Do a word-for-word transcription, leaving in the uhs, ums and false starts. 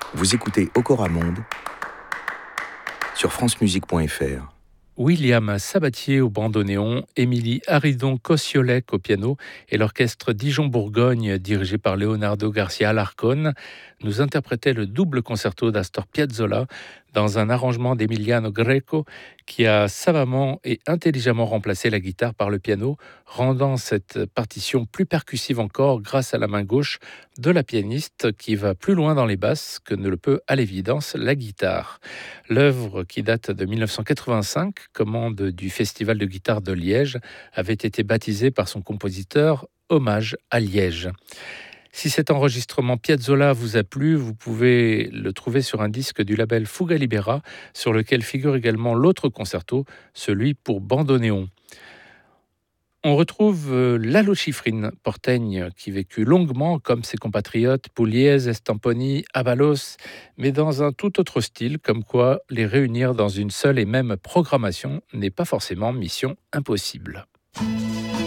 Vous écoutez Okora Monde sur francemusique point f r. William Sabatier au bandoneon, Émilie Haridon-Kosiolek au piano et l'orchestre Dijon-Bourgogne dirigé par Leonardo Garcia Alarcón nous interprétaient le double concerto d'Astor Piazzolla dans un arrangement d'Emiliano Greco qui a savamment et intelligemment remplacé la guitare par le piano, rendant cette partition plus percussive encore grâce à la main gauche de la pianiste qui va plus loin dans les basses que ne le peut à l'évidence la guitare. L'œuvre, qui date de mille neuf cent quatre-vingt-cinq, commande du Festival de guitare de Liège, avait été baptisée par son compositeur Hommage à Liège. Si cet enregistrement Piazzolla vous a plu, vous pouvez le trouver sur un disque du label Fuga Libera, sur lequel figure également l'autre concerto, celui pour bandoneon. On retrouve euh, Lalo Schifrin, porteigne, qui vécut longuement comme ses compatriotes Pugliese, Stamponi, Avalos, mais dans un tout autre style, comme quoi les réunir dans une seule et même programmation n'est pas forcément mission impossible.